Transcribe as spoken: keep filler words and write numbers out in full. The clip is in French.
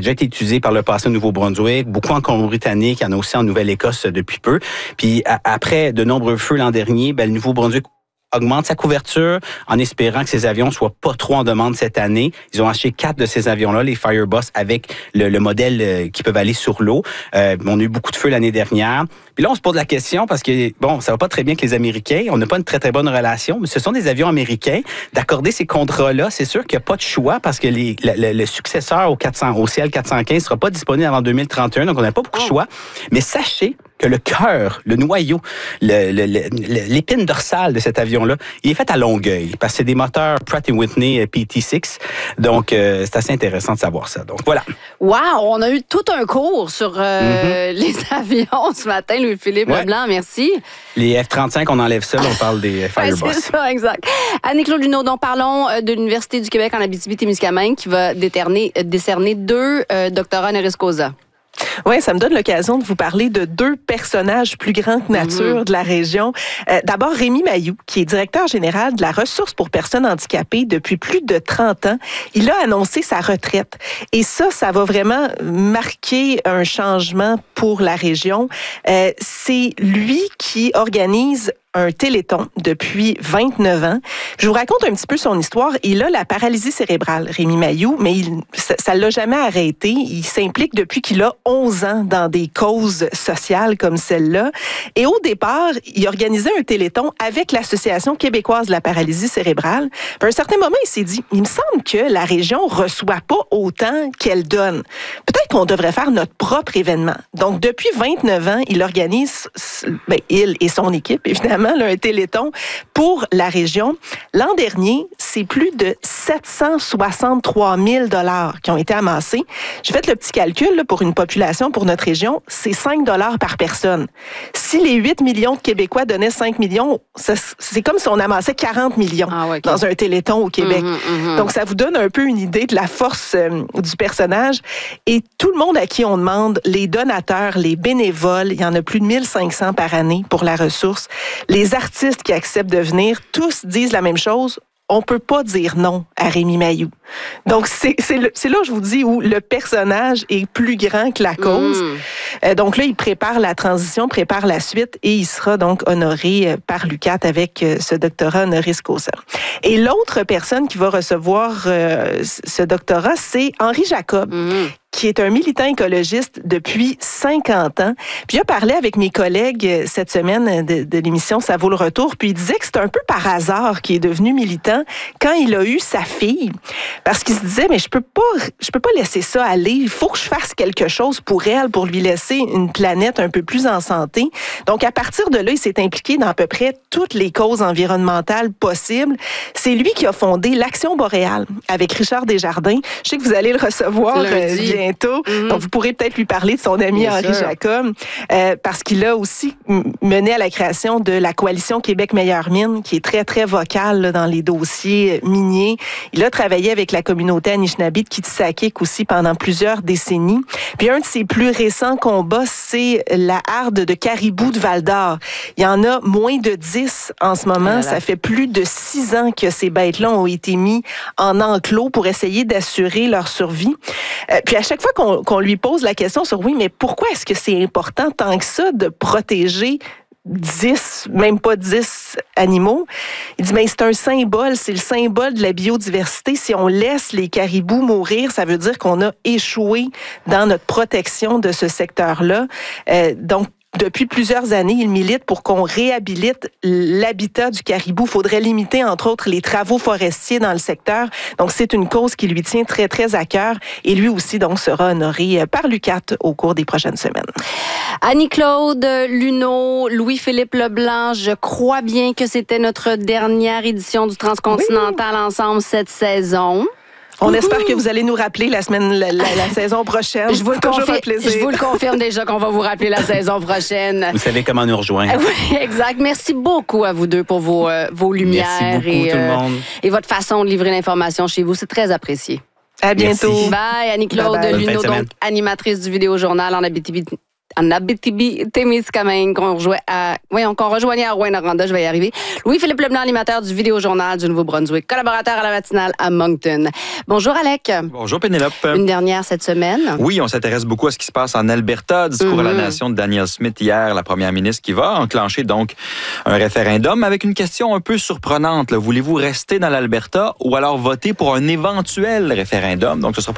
déjà été utilisé par le passé au Nouveau-Brunswick, beaucoup en Colombie-Britannique, il y en a aussi en Nouvelle-Écosse depuis peu. Puis a, après de nombreux feux l'an dernier, ben, le Nouveau-Brunswick augmente sa couverture en espérant que ces avions soient pas trop en demande cette année. Ils ont acheté quatre de ces avions-là, les Firebuss, avec le, le modèle euh, qui peuvent aller sur l'eau. Euh, on a eu beaucoup de feux l'année dernière. Puis là, on se pose la question parce que, bon, ça va pas très bien avec les Américains. On n'a pas une très, très bonne relation, mais ce sont des avions américains. D'accorder ces contrats-là, c'est sûr qu'il n'y a pas de choix parce que les, le, le successeur au, quatre cents, au C L quatre cent quinze ne sera pas disponible avant deux mille trente et un, donc on n'a pas beaucoup de choix. Mais sachez que le cœur, le noyau, le, le, le, l'épine dorsale de cet avion-là, il est fait à Longueuil, parce que c'est des moteurs Pratt and Whitney P T six. Donc, euh, c'est assez intéressant de savoir ça. Donc, voilà. Wow! On a eu tout un cours sur euh, mm-hmm. les avions ce matin, Louis-Philippe ouais. Leblanc. Merci. Les F trente-cinq, on enlève ça, on parle des Firebuss. Ouais, c'est ça, exact. Annie-Claude Luneau, parlons de l'Université du Québec en Abitibi-Témiscamingue qui va décerner, décerner deux euh, doctorats honoris causa. Oui, ça me donne l'occasion de vous parler de deux personnages plus grands que nature mm-hmm. de la région. Euh, d'abord, Rémi Mailloux, qui est directeur général de la ressource pour personnes handicapées depuis plus de trente ans. Il a annoncé sa retraite. Et ça, ça va vraiment marquer un changement pour la région. Euh, c'est lui qui organise un téléthon depuis vingt-neuf ans. Je vous raconte un petit peu son histoire. Il a la paralysie cérébrale, Rémi Mailloux, mais il, ça ne l'a jamais arrêté. Il s'implique depuis qu'il a onze ans dans des causes sociales comme celle-là. Et au départ, il organisait un téléthon avec l'Association québécoise de la paralysie cérébrale. À un certain moment, il s'est dit, il me semble que la région ne reçoit pas autant qu'elle donne. Peut-être qu'on devrait faire notre propre événement. Donc, depuis vingt-neuf ans, il organise, ben, il et son équipe, évidemment, là, un téléthon pour la région. L'an dernier, c'est plus de sept cent soixante-trois mille dollars qui ont été amassés. J'ai fait le petit calcul là, pour une population, pour notre région, c'est cinq dollars par personne. Si les huit millions de Québécois donnaient cinq millions, ça, c'est comme si on amassait quarante millions ah, ouais, okay. dans un téléthon au Québec. Mm-hmm, mm-hmm. Donc, ça vous donne un peu une idée de la force euh, du personnage. Et tout le monde à qui on demande, les donateurs, les bénévoles, il y en a plus de mille cinq cents par année pour la ressource. Les artistes qui acceptent de venir, tous disent la même chose. On peut pas dire non à Rémi Mailloux. Donc, c'est, c'est, le, c'est là où je vous dis où le personnage est plus grand que la cause. Mmh. Euh, donc là, il prépare la transition, prépare la suite et il sera donc honoré par l'U Q A T avec ce doctorat honoris causa. Et l'autre personne qui va recevoir euh, ce doctorat, c'est Henri Jacob, mmh. qui est un militant écologiste depuis cinquante ans. Puis il a parlé avec mes collègues cette semaine de, de l'émission Ça vaut le retour, puis il disait que c'est un peu par hasard qu'il est devenu militant quand il a eu sa fille. Parce qu'il se disait, mais je peux pas, je peux pas laisser ça aller. Il faut que je fasse quelque chose pour elle, pour lui laisser une planète un peu plus en santé. Donc, à partir de là, il s'est impliqué dans à peu près toutes les causes environnementales possibles. C'est lui qui a fondé l'Action boréale avec Richard Desjardins. Je sais que vous allez le recevoir euh, bientôt. Mm-hmm. Donc, vous pourrez peut-être lui parler de son ami Bien Henri sûr. Jacob, euh, parce qu'il a aussi mené à la création de la Coalition Québec Meilleure Mine, qui est très, très vocale là, dans les dossiers miniers. Il a travaillé avec la communauté Anishinaabe de Kitsakik aussi pendant plusieurs décennies. Puis un de ses plus récents combats, c'est la harde de caribou de Val-d'Or. Il y en a moins de dix en ce moment. Voilà. Ça fait plus de six ans que ces bêtes-là ont été mis en enclos pour essayer d'assurer leur survie. Euh, puis à chaque fois qu'on, qu'on lui pose la question sur oui, mais pourquoi est-ce que c'est important tant que ça de protéger dix, même pas dix animaux. Il dit, mais c'est un symbole, c'est le symbole de la biodiversité. Si on laisse les caribous mourir, ça veut dire qu'on a échoué dans notre protection de ce secteur-là. Euh, donc, depuis plusieurs années, il milite pour qu'on réhabilite l'habitat du caribou. Il faudrait limiter, entre autres, les travaux forestiers dans le secteur. Donc, c'est une cause qui lui tient très, très à cœur. Et lui aussi, donc, sera honoré par l'U Q A T au cours des prochaines semaines. Annie-Claude Luneau, Louis-Philippe Leblanc, je crois bien que c'était notre dernière édition du Transcontinental oui. ensemble cette saison. On Ouhou. espère que vous allez nous rappeler la semaine, la, la, la saison prochaine. Je vous, le confirme, je vous le confirme déjà qu'on va vous rappeler la saison prochaine. Vous savez comment nous rejoindre. Oui, exact. Merci beaucoup à vous deux pour vos, euh, vos lumières. Merci beaucoup, et, tout le monde. Euh, et votre façon de livrer l'information chez vous. C'est très apprécié. À bientôt. Merci. Bye, Annie-Claude bye bye. Luneau, donc animatrice du Vidéojournal en Abitibi. en Abitibi-Témiscamingue, qu'on rejoignait à, voyons, qu'on rejoignait à Rouyn-Noranda, je vais y arriver. Louis-Philippe Leblanc, animateur du Vidéo-Journal du Nouveau-Brunswick, collaborateur à la matinale à Moncton. Bonjour, Alec. Bonjour, Pénélope. Une dernière cette semaine. Oui, on s'intéresse beaucoup à ce qui se passe en Alberta. Discours mm-hmm. à la nation de Danielle Smith hier, la première ministre, qui va enclencher donc un référendum avec une question un peu surprenante. Là. Voulez-vous rester dans l'Alberta ou alors voter pour un éventuel référendum? Donc, ce sera